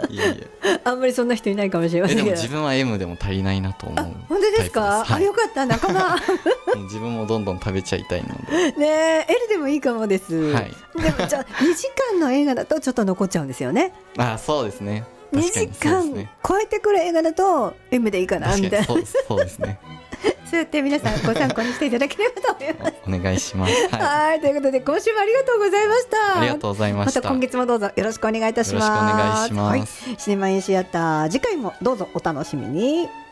いやいやあんまりそんな人いないかもしれませんけど。 でも自分は M でも足りないなと思うタイプです。 本当ですか、 はい、 あ、よかった、仲間自分もどんどん食べちゃいたいのでねえ、L でもいいかもです、 はい、 でもじゃあ2時間の映画だとちょっと残っちゃうんですよね。 あ、そうですね、 2 確か時にそうです間ね、 超えてくる映画だと M でいいかなみたいな、 そうですねそうやって皆さんご参考にしていただければと思いますお願いします。はい、 はい、ということで今週もありがとうございました。 ありがとうございました。 また今月もどうぞよろしくお願いいたします。 よろしくお願いします。 はい、シネマインシアター、次回もどうぞお楽しみに。